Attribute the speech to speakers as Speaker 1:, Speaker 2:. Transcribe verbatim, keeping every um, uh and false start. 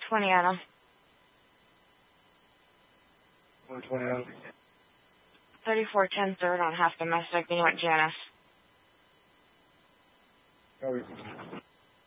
Speaker 1: twenty Anna.
Speaker 2: one twenty Anna.
Speaker 1: thirty-four ten third on half domestic. Then you want Janice.
Speaker 2: Oh,